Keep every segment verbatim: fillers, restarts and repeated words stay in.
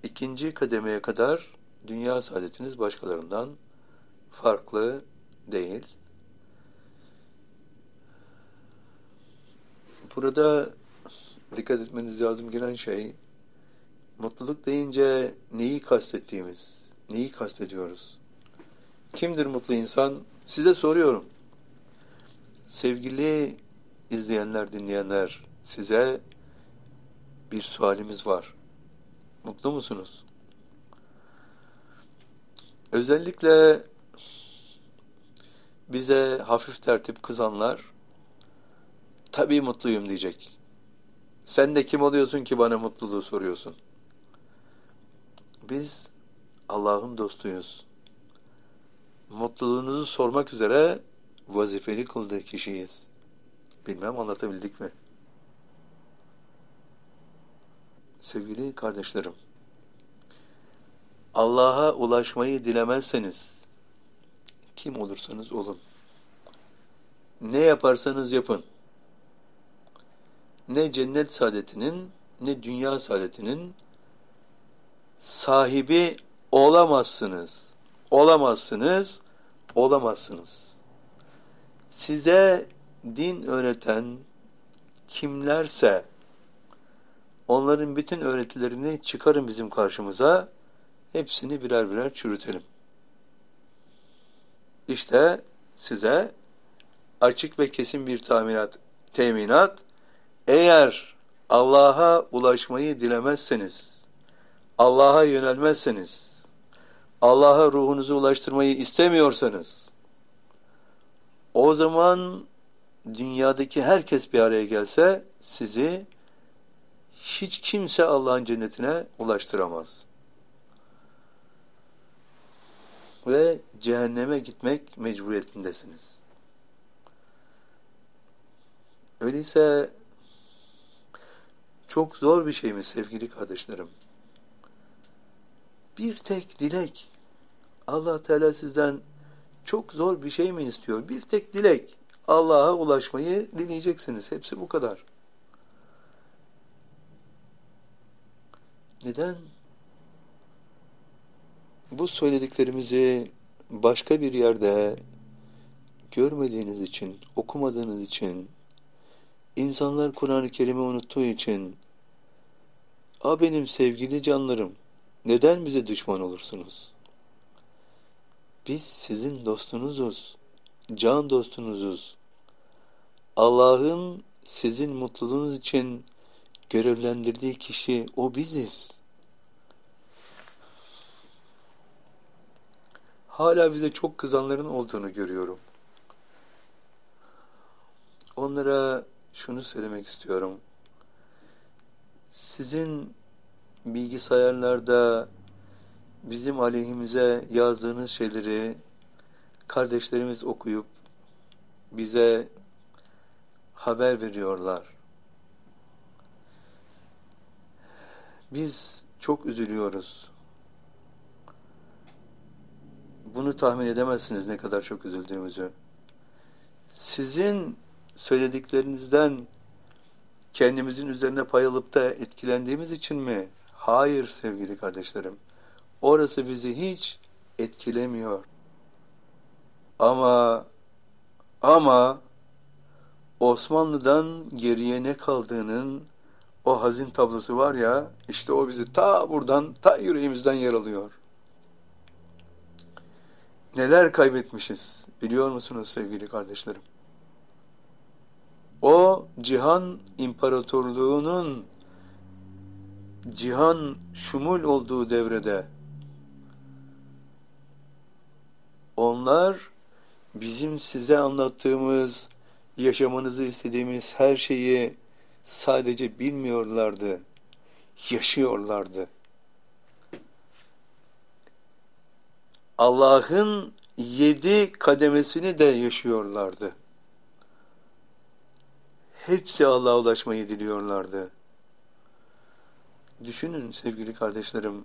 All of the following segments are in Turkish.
ikinci kademeye kadar dünya saadetiniz başkalarından farklı değil. Burada dikkat etmeniz lazım gelen şey, mutluluk deyince neyi kastettiğimiz, neyi kastediyoruz? Kimdir mutlu insan? Size soruyorum. Sevgili izleyenler, dinleyenler, size bir sualimiz var. Mutlu musunuz? Özellikle bize hafif tertip kızanlar, tabii mutluyum diyecek. Sen de kim oluyorsun ki bana mutluluğu soruyorsun? Biz Allah'ın dostuyuz. Mutluluğunuzu sormak üzere vazifeli kıldığı kişiyiz. Bilmem anlatabildik mi? Sevgili kardeşlerim, Allah'a ulaşmayı dilemezseniz, kim olursanız olun, ne yaparsanız yapın, ne cennet saadetinin, ne dünya saadetinin sahibi olamazsınız. Olamazsınız, olamazsınız. Size din öğreten kimlerse, onların bütün öğretilerini çıkarın bizim karşımıza, hepsini birer birer çürütelim. İşte size açık ve kesin bir teminat, teminat, eğer Allah'a ulaşmayı dilemezseniz, Allah'a yönelmezseniz, Allah'a ruhunuzu ulaştırmayı istemiyorsanız, o zaman dünyadaki herkes bir araya gelse sizi hiç kimse Allah'ın cennetine ulaştıramaz. Ve cehenneme gitmek mecburiyetindesiniz. Öyleyse çok zor bir şey mi sevgili kardeşlerim? Bir tek dilek. Allah Teala sizden çok zor bir şey mi istiyor? Bir tek dilek. Allah'a ulaşmayı dileyeceksiniz. Hepsi bu kadar. Neden? Bu söylediklerimizi başka bir yerde görmediğiniz için, okumadığınız için, insanlar Kur'an-ı Kerim'i unuttuğu için, "A benim sevgili canlarım, neden bize düşman olursunuz? Biz sizin dostunuzuz, can dostunuzuz. Allah'ın sizin mutluluğunuz için görevlendirdiği kişi o biziz." Hala bize çok kızanların olduğunu görüyorum. Onlara şunu söylemek istiyorum. Sizin bilgisayarlarda bizim aleyhimize yazdığınız şeyleri kardeşlerimiz okuyup bize haber veriyorlar. Biz çok üzülüyoruz. Bunu tahmin edemezsiniz ne kadar çok üzüldüğümüzü. Sizin söylediklerinizden kendimizin üzerine pay alıp da etkilendiğimiz için mi? Hayır sevgili kardeşlerim. Orası bizi hiç etkilemiyor. Ama ama Osmanlı'dan geriye ne kaldığının o hazin tablosu var ya, işte o bizi ta buradan, ta yüreğimizden yaralıyor. Neler kaybetmişiz biliyor musunuz sevgili kardeşlerim? O cihan imparatorluğunun cihan şumul olduğu devrede onlar bizim size anlattığımız, yaşamanızı istediğimiz her şeyi sadece bilmiyorlardı, yaşıyorlardı. Allah'ın yedi kademesini de yaşıyorlardı. Hepsi Allah'a ulaşmayı diliyorlardı. Düşünün sevgili kardeşlerim.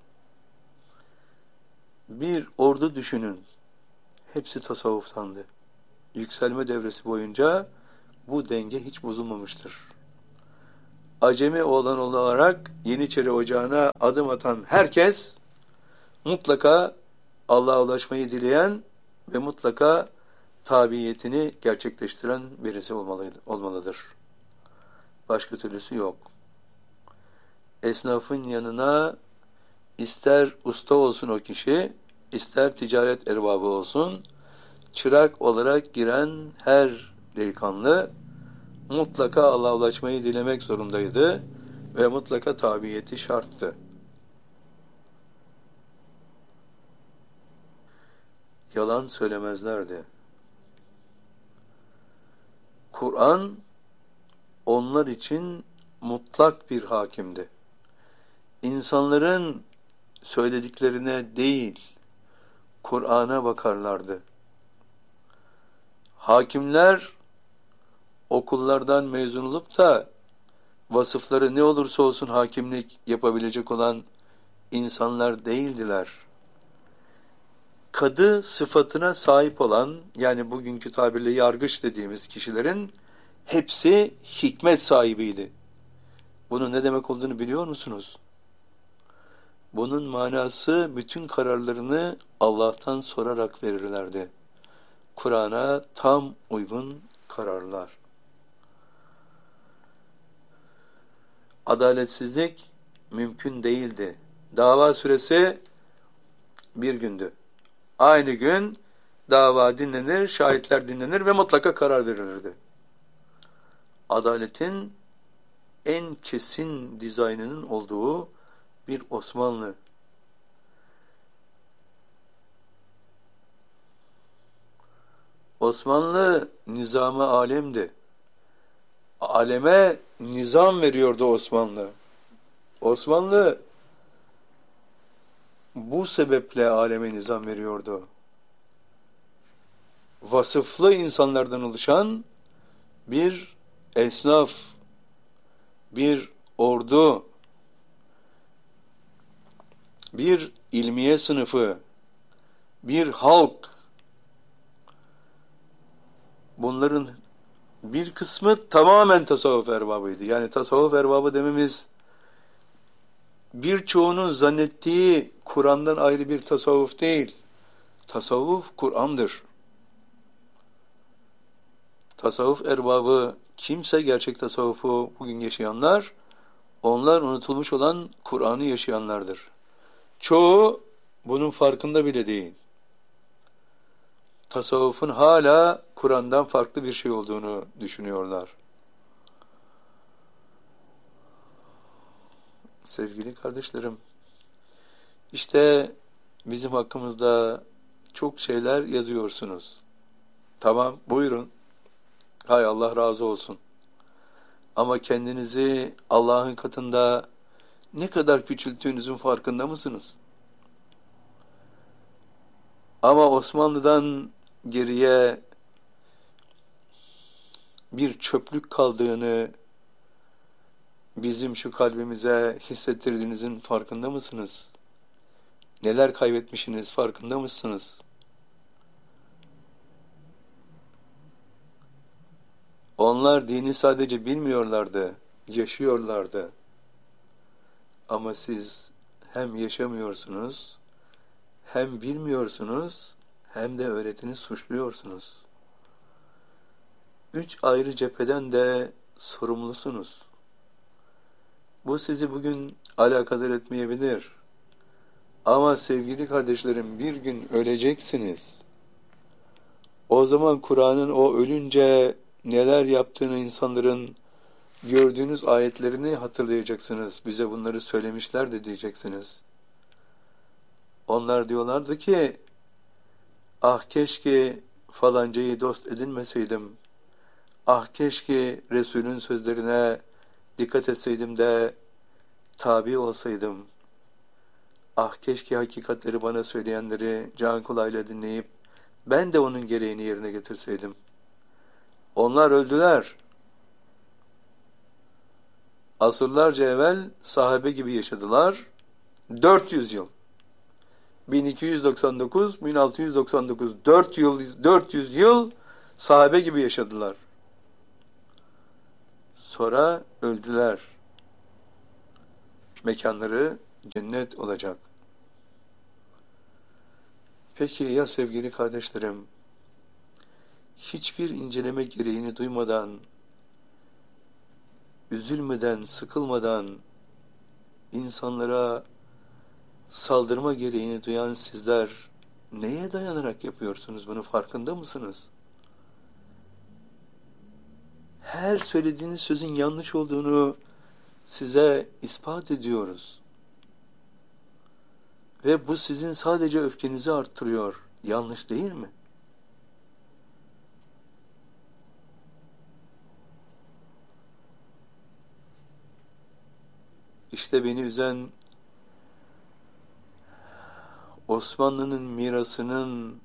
Bir ordu düşünün. Hepsi tasavvuftandı. Yükselme devresi boyunca bu denge hiç bozulmamıştır. acemi olan olarak Yeniçeri Ocağı'na adım atan herkes mutlaka Allah'a ulaşmayı dileyen ve mutlaka tabiyetini gerçekleştiren birisi olmalıydı, olmalıdır. Başka türlüsü yok. Esnafın yanına ister usta olsun o kişi, ister ticaret erbabı olsun, çırak olarak giren her delikanlı mutlaka Allah'a ulaşmayı dilemek zorundaydı ve mutlaka tabiyeti şarttı. Yalan söylemezlerdi. Kur'an onlar için mutlak bir hakimdi. İnsanların söylediklerine değil, Kur'an'a bakarlardı. Hakimler okullardan mezun olup da vasıfları ne olursa olsun hakimlik yapabilecek olan insanlar değildiler. Kadı sıfatına sahip olan, yani bugünkü tabirle yargıç dediğimiz kişilerin hepsi hikmet sahibiydi. Bunun ne demek olduğunu biliyor musunuz? Bunun manası bütün kararlarını Allah'tan sorarak verirlerdi. Kur'an'a tam uygun kararlar. Adaletsizlik mümkün değildi. Dava süresi bir gündü. Aynı gün dava dinlenir, şahitler dinlenir ve mutlaka karar verilirdi. Adaletin en kesin dizaynının olduğu bir Osmanlı. Osmanlı nizam-ı alemdi. Aleme nizam veriyordu Osmanlı. Osmanlı bu sebeple aleme nizam veriyordu. Vasıflı insanlardan oluşan bir esnaf, bir ordu, bir ilmiye sınıfı, bir halk. Bunların bir kısmı tamamen tasavvuf erbabıydı. Yani tasavvuf erbabı dememiz birçoğunun zannettiği Kur'an'dan ayrı bir tasavvuf değil. Tasavvuf Kur'an'dır. Tasavvuf erbabı kimse, gerçek tasavvufu bugün yaşayanlar, onlar unutulmuş olan Kur'an'ı yaşayanlardır. Çoğu bunun farkında bile değil. Tasavvufun hala Kur'an'dan farklı bir şey olduğunu düşünüyorlar. Sevgili kardeşlerim, işte bizim hakkımızda çok şeyler yazıyorsunuz. Tamam, buyurun. Hay Allah razı olsun. Ama kendinizi Allah'ın katında ne kadar küçülttüğünüzün farkında mısınız? Ama Osmanlı'dan geriye bir çöplük kaldığını bizim şu kalbimize hissettirdiğinizin farkında mısınız? Neler kaybetmişsiniz farkında mısınız? Onlar dini sadece bilmiyorlardı, yaşıyorlardı. Ama siz hem yaşamıyorsunuz, hem bilmiyorsunuz, hem de öğretini suçluyorsunuz. Üç ayrı cepheden de sorumlusunuz. Bu sizi bugün alakadar etmeyebilir. Ama sevgili kardeşlerim, bir gün öleceksiniz. O zaman Kur'an'ın o ölünce neler yaptığını insanların gördüğünüz ayetlerini hatırlayacaksınız. Bize bunları söylemişler de diyeceksiniz. Onlar diyorlardı ki, ah keşke falancayı dost edinmeseydim. Ah keşke Resul'ün sözlerine dikkat etseydim de tabi olsaydım. Ah keşke hakikatleri bana söyleyenleri can kulağıyla dinleyip ben de onun gereğini yerine getirseydim. Onlar öldüler. Asırlarca evvel sahabe gibi yaşadılar. dört yüz yıl. bin iki yüz doksan dokuz bin altı yüz doksan dokuz dört yıl dört yüz yıl sahabe gibi yaşadılar. Sonra öldüler. mekanları cennet olacak. Peki ya sevgili kardeşlerim, hiçbir inceleme gereğini duymadan, üzülmeden, sıkılmadan insanlara saldırma gereğini duyan sizler neye dayanarak yapıyorsunuz, bunu farkında mısınız? Her söylediğiniz sözün yanlış olduğunu size ispat ediyoruz. Ve bu sizin sadece öfkenizi arttırıyor. Yanlış değil mi? İşte beni üzen Osmanlı'nın mirasının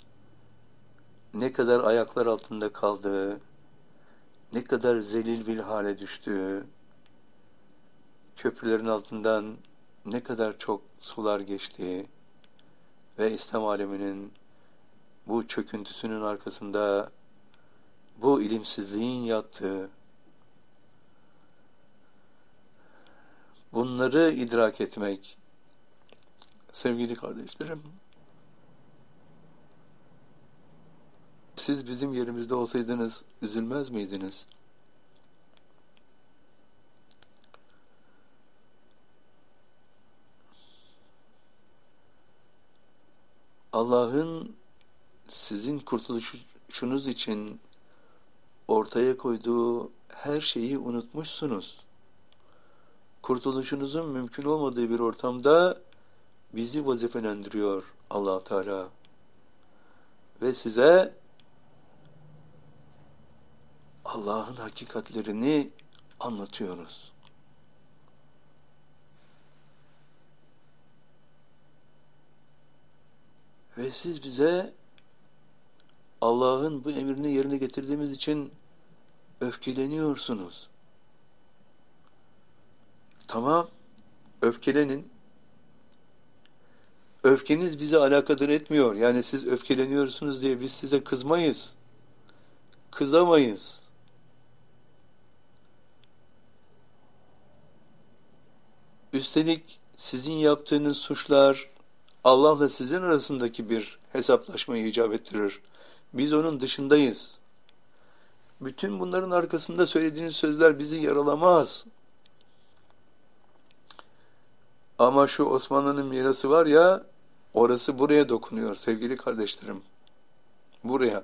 ne kadar ayaklar altında kaldığı, ne kadar zelil bir hale düştüğü, köprülerin altından ne kadar çok sular geçtiği ve İslam aleminin bu çöküntüsünün arkasında bu ilimsizliğin yattığı, bunları idrak etmek, sevgili kardeşlerim, siz bizim yerimizde olsaydınız üzülmez miydiniz? Allah'ın sizin kurtuluşunuz için ortaya koyduğu her şeyi unutmuşsunuz. Kurtuluşunuzun mümkün olmadığı bir ortamda bizi vazifelendiriyor Allah Teala. Ve size Allah'ın hakikatlerini anlatıyoruz. Ve siz bize Allah'ın bu emrini yerine getirdiğimiz için öfkeleniyorsunuz. Tamam, öfkelenin. Öfkeniz bizi alakadar etmiyor. Yani siz öfkeleniyorsunuz diye biz size kızmayız. Kızamayız. Üstelik sizin yaptığınız suçlar Allah'la sizin arasındaki bir hesaplaşmayı icap ettirir. Biz onun dışındayız. Bütün bunların arkasında söylediğiniz sözler bizi yaralamaz. Ama şu Osmanlı'nın mirası var ya, orası buraya dokunuyor sevgili kardeşlerim. Buraya.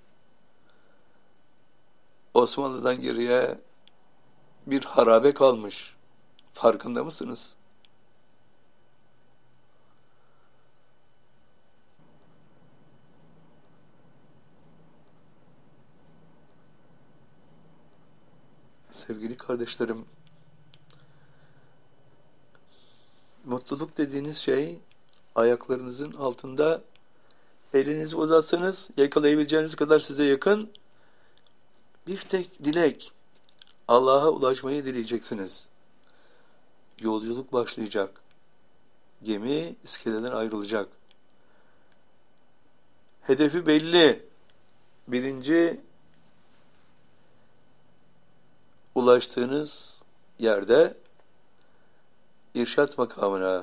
Osmanlı'dan geriye bir harabe kalmış. Farkında mısınız? Sevgili kardeşlerim, mutluluk dediğiniz şey ayaklarınızın altında, elinizi uzatsanız yakalayabileceğiniz kadar size yakın, bir tek dilek, Allah'a ulaşmayı dileyeceksiniz. Yolculuk başlayacak. Gemi iskeleden ayrılacak. Hedefi belli. Birinci, ulaştığınız yerde irşat makamına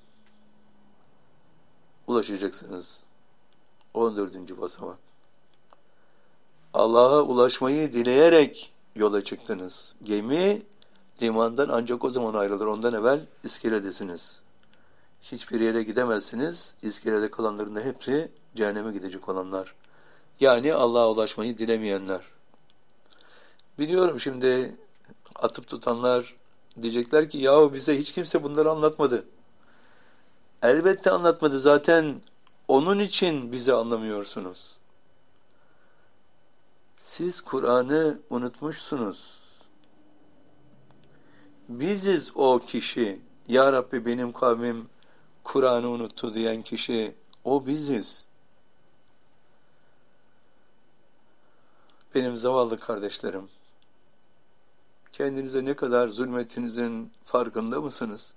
ulaşacaksınız. on dördüncü basamak. Allah'a ulaşmayı dileyerek yola çıktınız. Gemi limandan ancak o zaman ayrılır. Ondan evvel iskeledesiniz. Hiçbir yere gidemezsiniz. İskelede kalanların da hepsi cehenneme gidecek olanlar. Yani Allah'a ulaşmayı dilemeyenler. Biliyorum şimdi atıp tutanlar diyecekler ki yahu bize hiç kimse bunları anlatmadı. Elbette anlatmadı, zaten onun için bizi anlamıyorsunuz. Siz Kur'an'ı unutmuşsunuz. Biziz o kişi. Ya Rabbi benim kavmim Kur'an'ı unuttu diyen kişi. O biziz. Benim zavallı kardeşlerim. Kendinize ne kadar zulmettinizin farkında mısınız?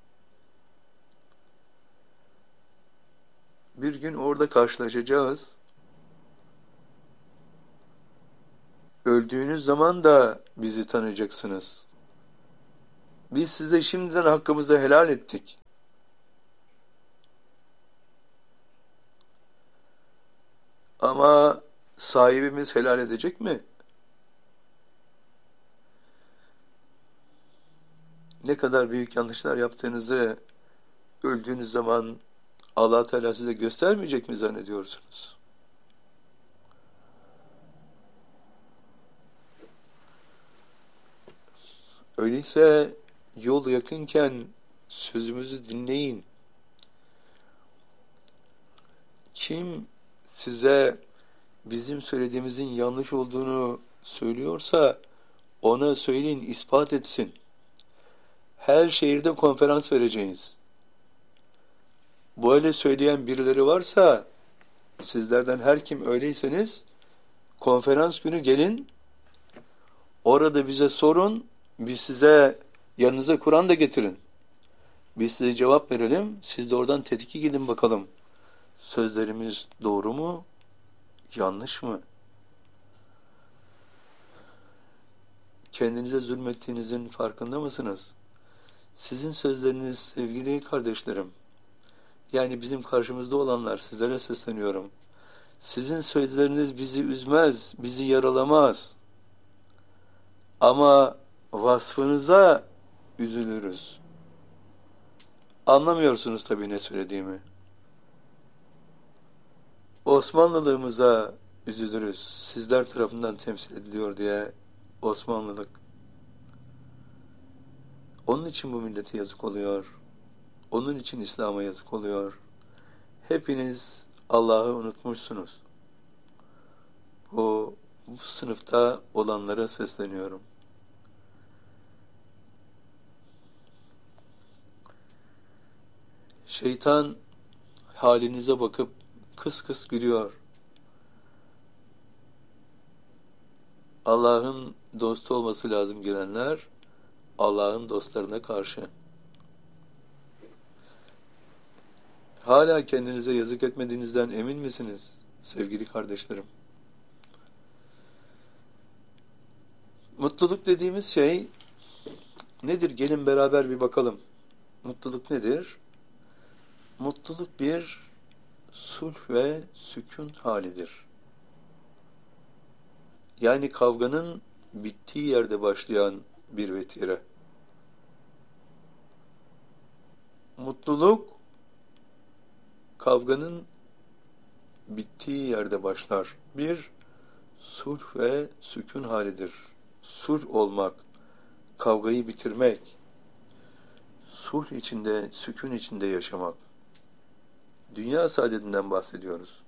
Bir gün orada karşılaşacağız. Öldüğünüz zaman da bizi tanıyacaksınız. Biz size şimdiden hakkımızı helal ettik. Ama sahibimiz helal edecek mi? Ne kadar büyük yanlışlar yaptığınızı öldüğünüz zaman Allah Teala size göstermeyecek mi zannediyorsunuz? Öyleyse yol yakınken sözümüzü dinleyin. Kim size bizim söylediğimizin yanlış olduğunu söylüyorsa ona söyleyin, ispat etsin. Her şehirde konferans vereceğiz. Böyle söyleyen birileri varsa, sizlerden her kim öyleyseniz, konferans günü gelin, orada bize sorun, biz size yanınıza Kur'an da getirin. Biz size cevap verelim, siz de oradan tetkik gidin bakalım. Sözlerimiz doğru mu, yanlış mı? Kendinize zulmettiğinizin farkında mısınız? Sizin sözleriniz sevgili kardeşlerim, yani bizim karşımızda olanlar, sizlere sesleniyorum. Sizin sözleriniz bizi üzmez, bizi yaralamaz. Ama vasfınıza üzülürüz. Anlamıyorsunuz tabii ne söylediğimi. Osmanlılığımıza üzülürüz. Sizler tarafından temsil ediliyor diye Osmanlılık. Onun için bu millete yazık oluyor. Onun için İslam'a yazık oluyor. Hepiniz Allah'ı unutmuşsunuz. Bu, bu sınıfta olanlara sesleniyorum. Şeytan halinize bakıp kıs kıs gülüyor. Allah'ın dostu olması lazım gelenler, Allah'ın dostlarına karşı. Hala kendinize yazık etmediğinizden emin misiniz sevgili kardeşlerim? Mutluluk dediğimiz şey nedir? Gelin beraber bir bakalım. Mutluluk nedir? Mutluluk bir sulh ve sükun halidir. Yani kavganın bittiği yerde başlayan bir vetire. Mutluluk kavganın bittiği yerde başlar. Bir sulh ve sükun halidir. Sulh olmak, kavgayı bitirmek, sulh içinde, sükun içinde yaşamak. Dünya saadetinden bahsediyoruz.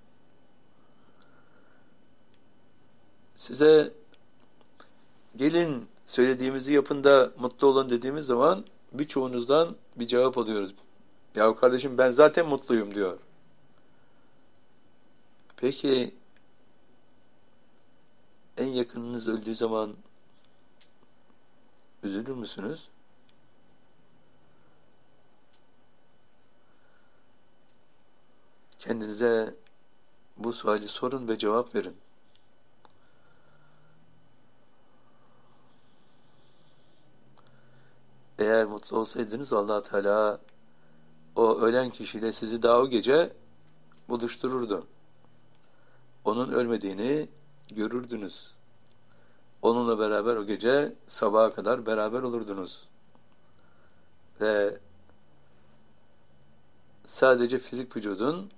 Size gelin söylediğimizi yapın da mutlu olun dediğimiz zaman birçoğunuzdan bir cevap alıyoruz. Ya kardeşim ben zaten mutluyum diyor. Peki en yakınınız öldüğü zaman üzülür müsünüz? Kendinize bu suali sorun ve cevap verin. Eğer mutlu olsaydınız Allah Teala o ölen kişiyle sizi daha o gece buluştururdu. Onun ölmediğini görürdünüz. Onunla beraber o gece sabaha kadar beraber olurdunuz. Ve sadece fizik vücudun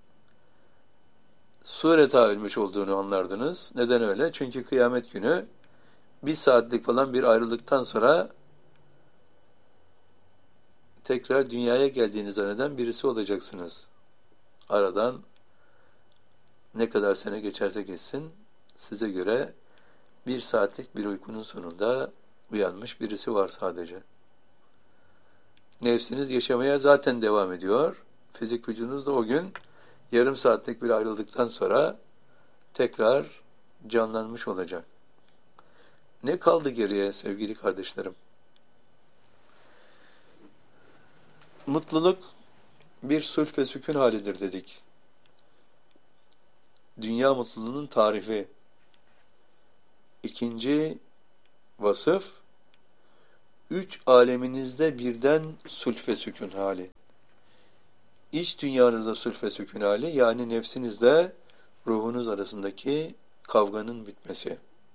sureta ölmüş olduğunu anlardınız. Neden öyle? Çünkü kıyamet günü bir saatlik falan bir ayrılıktan sonra tekrar dünyaya geldiğini zanneden birisi olacaksınız. Aradan ne kadar sene geçerse geçsin, size göre bir saatlik bir uykunun sonunda uyanmış birisi var sadece. Nefsiniz yaşamaya zaten devam ediyor. Fizik vücudunuz da o gün yarım saatlik bir ayrıldıktan sonra tekrar canlanmış olacak. Ne kaldı geriye sevgili kardeşlerim? Mutluluk bir sulh ve sükun halidir dedik. Dünya mutluluğunun tarifi. İkinci vasıf, Üç aleminizde birden sulh ve sükun hali. İç dünyanızda sulh ve sükun hali, yani nefsinizle ruhunuz arasındaki kavganın bitmesi.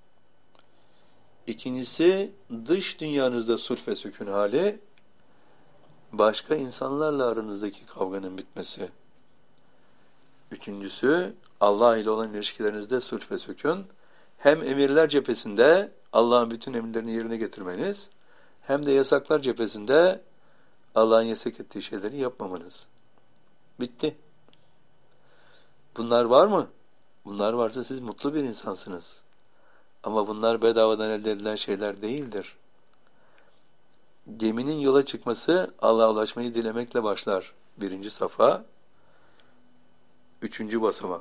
İkincisi, dış dünyanızda sulh ve sükun hali, başka insanlarla aranızdaki kavganın bitmesi. Üçüncüsü, Allah ile olan ilişkilerinizde sulh ve sükun, hem emirler cephesinde Allah'ın bütün emirlerini yerine getirmeniz, hem de yasaklar cephesinde Allah'ın yasak ettiği şeyleri yapmamanız. Bitti. Bunlar var mı? Bunlar varsa siz mutlu bir insansınız. Ama bunlar bedavadan elde edilen şeyler değildir. Geminin yola çıkması Allah'a ulaşmayı dilemekle başlar. Birinci safa, üçüncü basamak.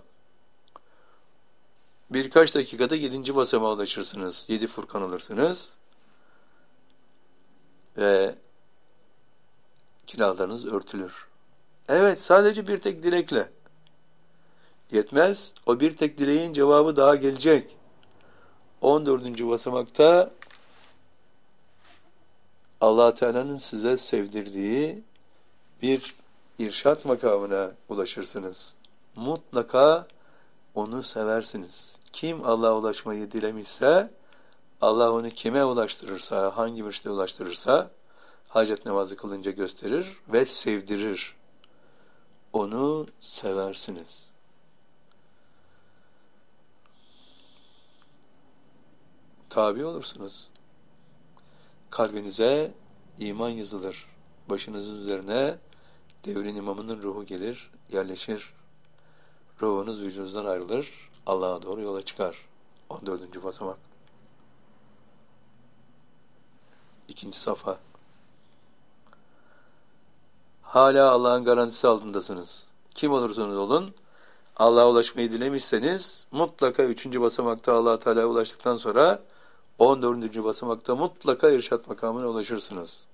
Birkaç dakikada yedinci basamağa ulaşırsınız. Yedi Furkan alırsınız. Ve kiralarınız örtülür. Evet, sadece bir tek dilekle. Yetmez, o bir tek dileğin cevabı daha gelecek. on dördüncü basamakta Allah Teala'nın size sevdirdiği bir irşat makamına ulaşırsınız. Mutlaka onu seversiniz. Kim Allah'a ulaşmayı dilemişse, Allah onu kime ulaştırırsa, hangi mürşide ulaştırırsa, hacet namazı kılınca gösterir ve sevdirir. Onu seversiniz. Tabi olursunuz. Kalbinize iman yazılır. Başınızın üzerine devrin imamının ruhu gelir, yerleşir. Ruhunuz vücudunuzdan ayrılır, Allah'a doğru yola çıkar. on dördüncü basamak. İkinci safa. Hala Allah'ın garantisi altındasınız. Kim olursanız olun, Allah'a ulaşmayı dilemişseniz, mutlaka üçüncü basamakta Allah Teala'ya ulaştıktan sonra on dördüncü basamakta mutlaka irşat makamına ulaşırsınız.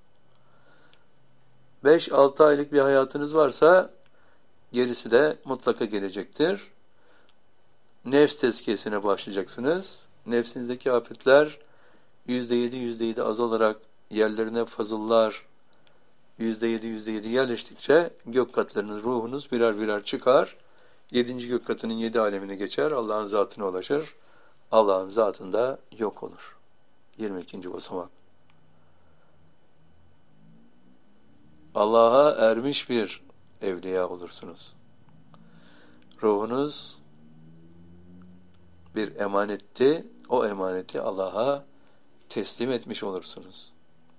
beş altı aylık bir hayatınız varsa gerisi de mutlaka gelecektir. Nefs tezkiyesine başlayacaksınız. Nefsinizdeki afetler yüzde yedi yüzde yedi azalarak yerlerine fazıllar yüzde yedi yüzde yedi yerleştikçe gök katlarının ruhunuz birer birer çıkar. Yedinci gök katının yedi alemine geçer. Allah'ın zatına ulaşır. Allah'ın zatında yok olur. yirmi ikinci basamak. Allah'a ermiş bir evliya olursunuz. Ruhunuz bir emanetti. O emaneti Allah'a teslim etmiş olursunuz.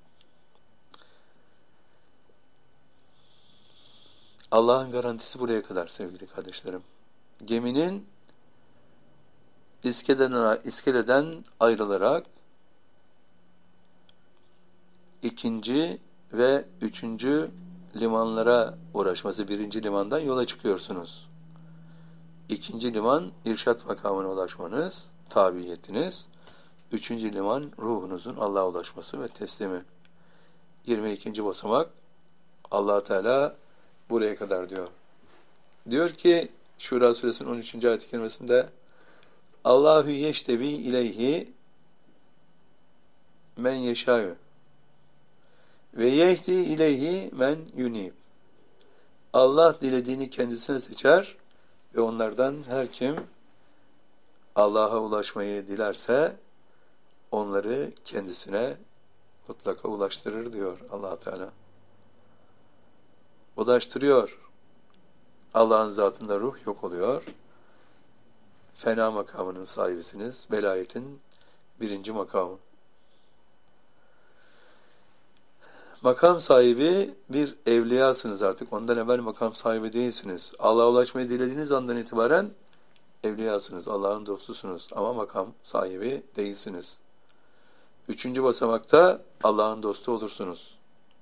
Allah'ın garantisi buraya kadar sevgili kardeşlerim. Geminin iskeleden, iskeleden ayrılarak ikinci ve üçüncü limanlara uğraşması, birinci limandan yola çıkıyorsunuz. İkinci liman irşat makamına ulaşmanız, tabiyetiniz. Üçüncü liman ruhunuzun Allah'a ulaşması ve teslimi. yirmi ikinci basamak Allah Teala buraya kadar diyor. Diyor ki Şura suresinin on üçüncü ayet-i kerimesinde Allahu yeştebi ileyhi men yeşâ'ü ve yehdi ileyhi men yunib. Allah dilediğini kendisine seçer ve onlardan her kim Allah'a ulaşmayı dilerse onları kendisine mutlaka ulaştırır diyor Allah Teala. Ulaştırıyor. Allah'ın zatında ruh yok oluyor. Fena makamının sahibisiniz. Velayetin birinci makamı. Makam sahibi bir evliyasınız artık. Ondan evvel makam sahibi değilsiniz. Allah'a ulaşmayı dilediğiniz andan itibaren evliyasınız. Allah'ın dostusunuz. Ama makam sahibi değilsiniz. Üçüncü basamakta Allah'ın dostu olursunuz.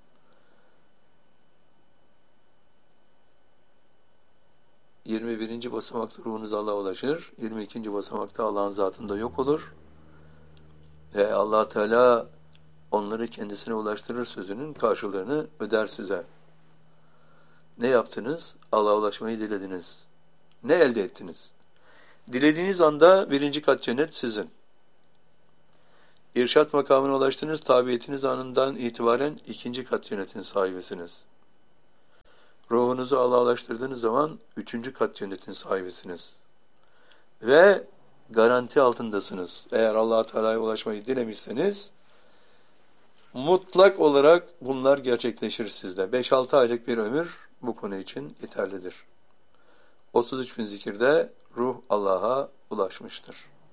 yirmi birinci basamakta ruhunuz Allah'a ulaşır. yirmi ikinci basamakta Allah'ın zatında yok olur. Ve Allah Teala onları kendisine ulaştırır sözünün karşılığını öder size. Ne yaptınız? Allah'a ulaşmayı dilediniz. Ne elde ettiniz? Dilediğiniz anda birinci kat cennet sizin. İrşat makamına ulaştınız, tabiyetiniz anından itibaren ikinci kat yönetim sahibisiniz. Ruhunuzu Allah'a ulaştırdığınız zaman üçüncü kat yönetim sahibisiniz. Ve garanti altındasınız. Eğer Allah-u Teala'ya ulaşmayı dilemişseniz, mutlak olarak bunlar gerçekleşir sizde. beş altı aylık bir ömür bu konu için yeterlidir. otuz üç bin zikirde ruh Allah'a ulaşmıştır.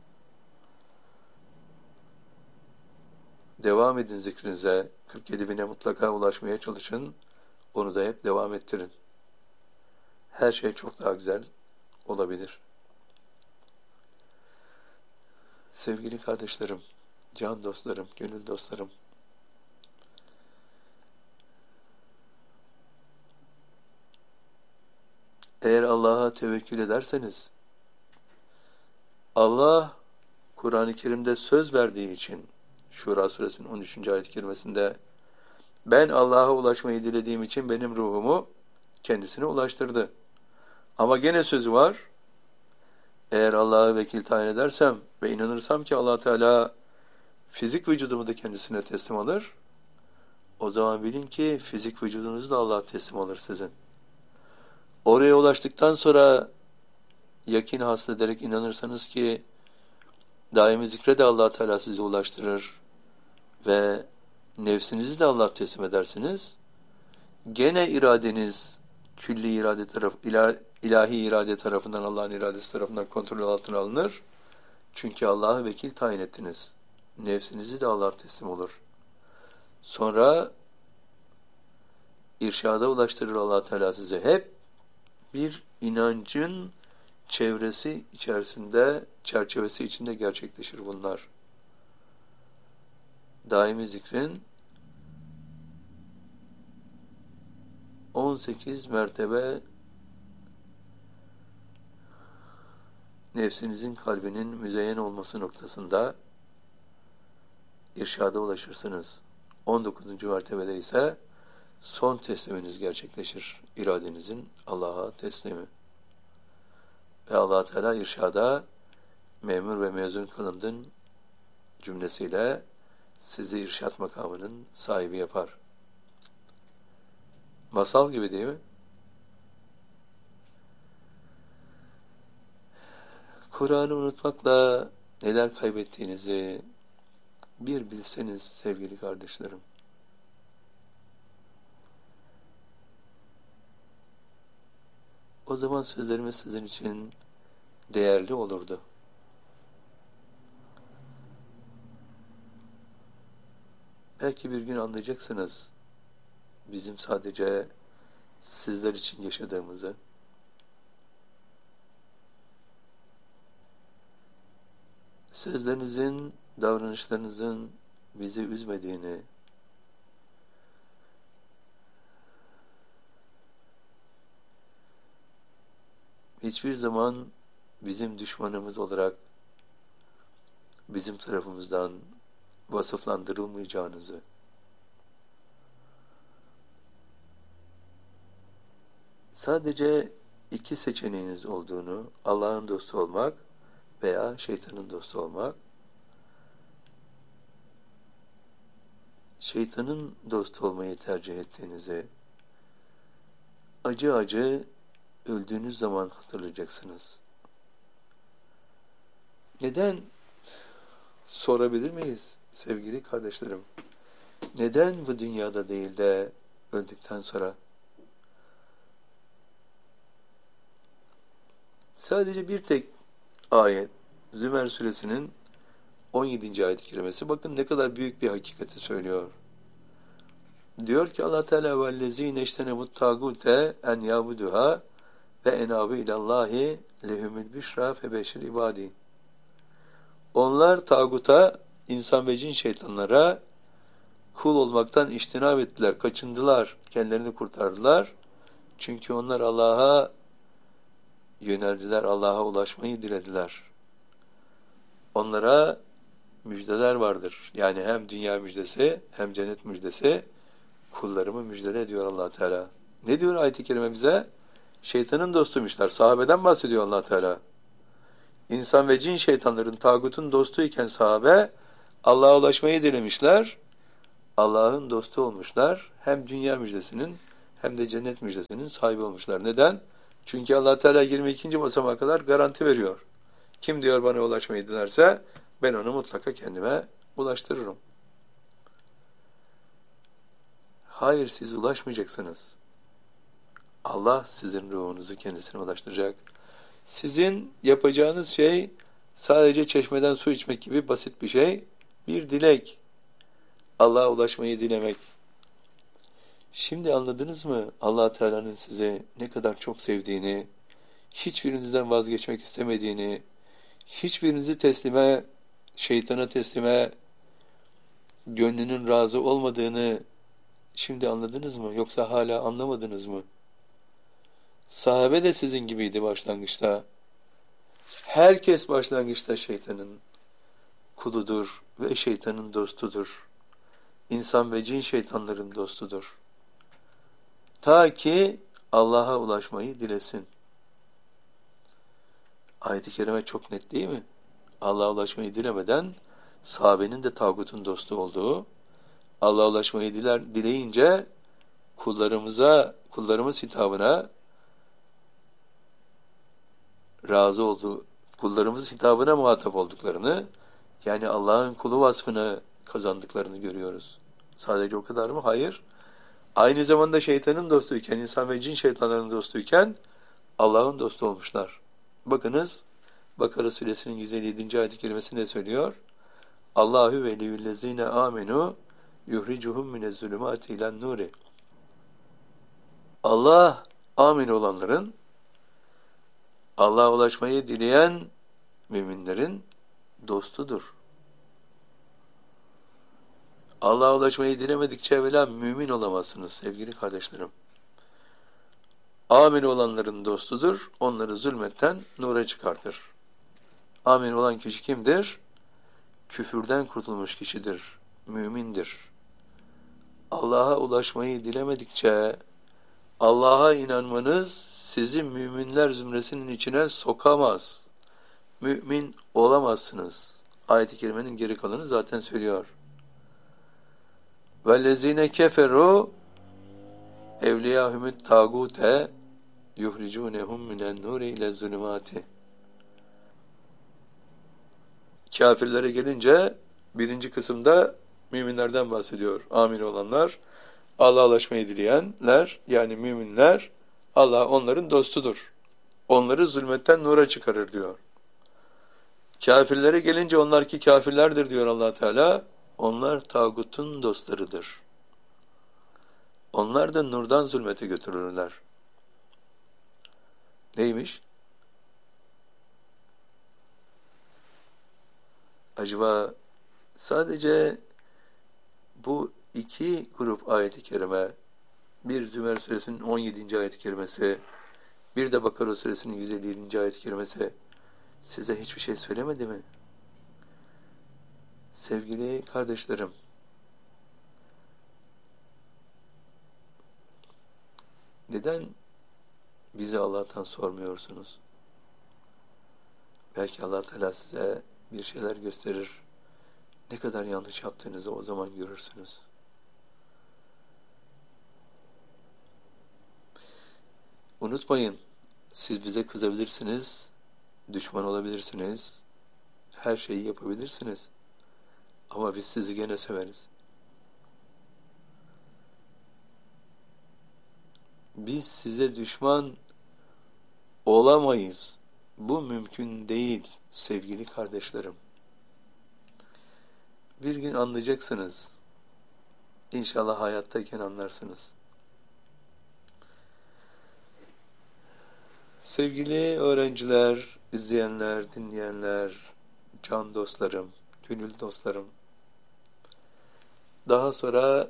Devam edin zikrinize, kırk yedi bine mutlaka ulaşmaya çalışın, onu da hep devam ettirin. Her şey çok daha güzel olabilir. Sevgili kardeşlerim, can dostlarım, gönül dostlarım, eğer Allah'a tevekkül ederseniz, Allah Kur'an-ı Kerim'de söz verdiği için, Şura suresinin on üçüncü ayet-i kerimesinde, ben Allah'a ulaşmayı dilediğim için benim ruhumu kendisine ulaştırdı. Ama gene sözü var, eğer Allah'ı vekil tayin edersem ve inanırsam ki Allah Teala fizik vücudumu da kendisine teslim alır, o zaman bilin ki fizik vücudunuzu da Allah teslim alır sizin. Oraya ulaştıktan sonra yakin hasıl ederek inanırsanız ki daimi zikre de Allah Teala sizi ulaştırır ve nefsinizi de Allah teslim edersiniz. Gene iradeniz külli irade taraf, ilah, ilahi irade tarafından, Allah'ın iradesi tarafından kontrol altına alınır. Çünkü Allah'ı vekil tayin ettiniz. Nefsinizi de Allah teslim olur. Sonra irşada ulaştırır Allah Teala size. Hep bir inancın çevresi içerisinde, çerçevesi içinde gerçekleşir bunlar. Daimi zikrin on sekiz mertebe nefsinizin kalbinin müzeyyen olması noktasında irşada ulaşırsınız. on dokuzuncu mertebede ise son tesliminiz gerçekleşir. İradenizin Allah'a teslimi. Ve Allah Teala irşada memur ve mezun kılındın cümlesiyle sizi irşat makamının sahibi yapar. Masal gibi değil mi? Kur'an'ı unutmakla neler kaybettiğinizi bir bilseniz sevgili kardeşlerim. O zaman sözlerimiz sizin için değerli olurdu. Belki bir gün anlayacaksınız bizim sadece sizler için yaşadığımızı. Sözlerinizin, davranışlarınızın bizi üzmediğini, hiçbir zaman bizim düşmanımız olarak bizim tarafımızdan vasıflandırılmayacağınızı, sadece iki seçeneğiniz olduğunu, Allah'ın dostu olmak veya şeytanın dostu olmak, şeytanın dostu olmayı tercih ettiğinizi, acı acı öldüğünüz zaman hatırlayacaksınız. Neden? Sorabilir miyiz sevgili kardeşlerim? Neden bu dünyada değil de öldükten sonra? Sadece bir tek ayet, Zümer suresinin on yedinci ayet-i kerimesi, bakın ne kadar büyük bir hakikati söylüyor. Diyor ki Allah Teala vellezine iştenebut tagute en yabuduha ve enabu ilallahi lehumul büşra febeşir ibadi. Onlar tağuta, insan ve cin şeytanlara kul olmaktan iştinab ettiler, kaçındılar, kendilerini kurtardılar. Çünkü onlar Allah'a yöneldiler, Allah'a ulaşmayı dilediler. Onlara müjdeler vardır. Yani hem dünya müjdesi hem cennet müjdesi, kullarımı müjdele ediyor Allah Teala. Ne diyor ayet-i kerime bize? Şeytanın dostuymuşlar. Sahabeden bahsediyor Allah Teala. İnsan ve cin şeytanların tağutun dostuyken sahabe, Allah'a ulaşmayı dilemişler. Allah'ın dostu olmuşlar. Hem dünya müjdesinin hem de cennet müjdesinin sahibi olmuşlar. Neden? Çünkü Allah Teala yirmi ikinci basamağa kadar garanti veriyor. Kim diyor bana ulaşmayı dilerse ben onu mutlaka kendime ulaştırırım. Hayır, siz ulaşmayacaksınız. Allah sizin ruhunuzu kendisine ulaştıracak. Sizin yapacağınız şey sadece çeşmeden su içmek gibi basit bir şey. Bir dilek. Allah'a ulaşmayı dilemek. Şimdi anladınız mı Allah Teala'nın size ne kadar çok sevdiğini, hiçbirinizden vazgeçmek istemediğini, hiçbirinizi teslime, şeytana teslime, gönlünün razı olmadığını şimdi anladınız mı? Yoksa hala anlamadınız mı? Sahabe de sizin gibiydi başlangıçta. Herkes başlangıçta şeytanın kuludur ve şeytanın dostudur. İnsan ve cin şeytanların dostudur. Ta ki Allah'a ulaşmayı dilesin. Ayet-i kerime çok net değil mi? Allah'a ulaşmayı dilemeden sahabenin de tağutun dostu olduğu, Allah'a ulaşmayı diler, dileyince kullarımıza, kullarımız hitabına razı olduğu, kullarımız hitabına muhatap olduklarını, yani Allah'ın kulu vasfını kazandıklarını görüyoruz. Sadece o kadar mı? Hayır. Aynı zamanda şeytanın dostuyken, insan ve cin şeytanların dostuyken Allah'ın dostu olmuşlar. Bakınız, Bakara suresinin yüz elli yedinci ayet-i kerimesinde söylüyor. Allahu veliyyüllezine amenu yuhricuhum minezzulumati ilen nuri. Allah amin olanların, Allah'a ulaşmayı dileyen müminlerin dostudur. Allah'a ulaşmayı dilemedikçe evvela mümin olamazsınız sevgili kardeşlerim. Amin olanların dostudur, onları zulmetten nura çıkartır. Amin olan kişi kimdir? Küfürden kurtulmuş kişidir, mümindir. Allah'a ulaşmayı dilemedikçe Allah'a inanmanız sizi müminler zümresinin içine sokamaz. Mümin olamazsınız. Ayet-i kerimenin geri kalanı zaten söylüyor. وَالَّذ۪ينَ كَفَرُوا اَوْلِيَاهُمُ التَّاغُوتَ يُخْرِجُونَهُمْ مِنَ النُّورِ اِلَى الظُّلُمَاتِ. Kafirlere gelince birinci kısımda müminlerden bahsediyor. Amin olanlar, Allah'a ulaşmayı dileyenler, yani müminler, Allah onların dostudur. Onları zulmetten nura çıkarır diyor. Kafirlere gelince onlar ki kafirlerdir diyor Allah Teala. Onlar tağutun dostlarıdır. Onlar da nurdan zulmete götürürler. Neymiş? Acaba sadece bu iki grup ayet-i kerime, bir Zümer suresinin on yedinci ayet-i kerimesi, bir de Bakara suresinin yüz elli yedinci ayet-i kerimesi size hiçbir şey söylemedi mi? Sevgili kardeşlerim, neden bizi Allah'tan sormuyorsunuz? Belki Allah Teala size bir şeyler gösterir. Ne kadar yanlış yaptığınızı o zaman görürsünüz. Unutmayın, siz bize kızabilirsiniz, düşman olabilirsiniz, her şeyi yapabilirsiniz. Ama biz sizi gene severiz. Biz size düşman olamayız. Bu mümkün değil sevgili kardeşlerim. Bir gün anlayacaksınız. İnşallah hayattayken anlarsınız. Sevgili öğrenciler, izleyenler, dinleyenler, can dostlarım, gönül dostlarım. Daha sonra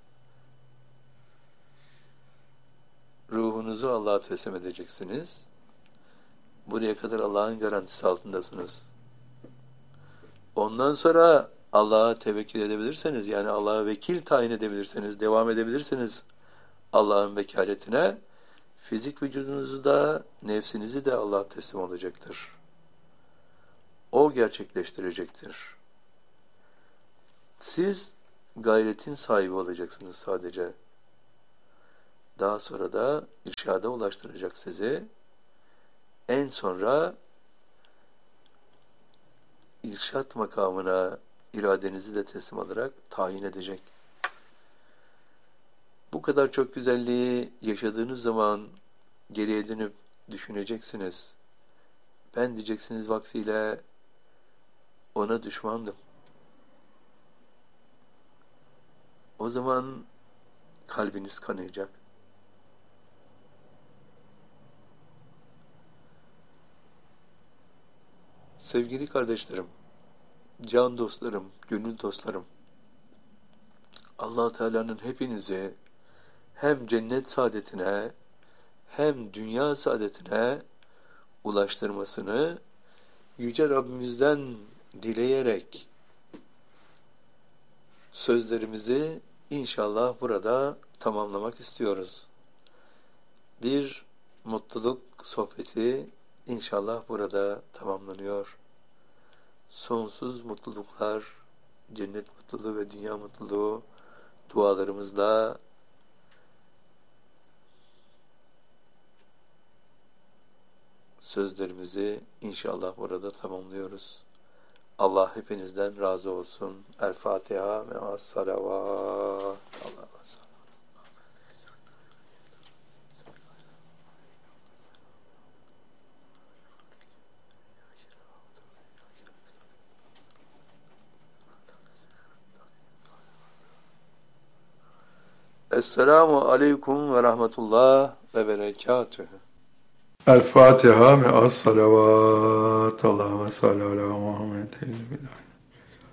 ruhunuzu Allah'a teslim edeceksiniz. Buraya kadar Allah'ın garantisi altındasınız. Ondan sonra Allah'a tevekkül edebilirseniz, yani Allah'a vekil tayin edebilirseniz, devam edebilirsiniz Allah'ın vekaletine, fizik vücudunuzu da, nefsinizi de Allah'a teslim olacaktır. O gerçekleştirecektir. Siz gayretin sahibi olacaksınız sadece. Daha sonra da irşada ulaştıracak sizi. En sonra irşat makamına iradenizi de teslim alarak tayin edecek. Bu kadar çok güzelliği yaşadığınız zaman geriye dönüp düşüneceksiniz. Ben diyeceksiniz vaktiyle ona düşmandım. O zaman kalbiniz kanayacak. Sevgili kardeşlerim, can dostlarım, gönül dostlarım, Allah Teala'nın hepinizi hem cennet saadetine hem dünya saadetine ulaştırmasını Yüce Rabbimizden dileyerek sözlerimizi inşallah burada tamamlamak istiyoruz. Bir mutluluk sohbeti inşallah burada tamamlanıyor. Sonsuz mutluluklar, cennet mutluluğu ve dünya mutluluğu dualarımızla sözlerimizi inşallah burada tamamlıyoruz. Allah hepinizden razı olsun. El Fatiha ve as-salavat. Allah'a Esselamu aleyküm ve rahmetullah ve berekatühü. El Fatiha ve as-salavat. Allahümme salli ala Muhammed.